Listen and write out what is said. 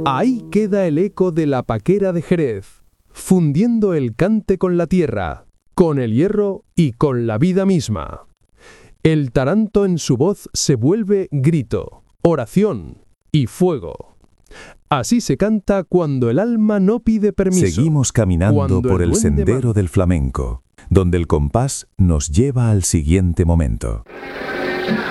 Ahí queda el eco de la paquera de Jerez, fundiendo el cante con la tierra, con el hierro y con la vida misma. El taranto en su voz se vuelve grito, oración y fuego. Así se canta cuando el alma no pide permiso. Seguimos caminando cuando por el duende sendero del flamenco, donde el compás nos lleva al siguiente momento.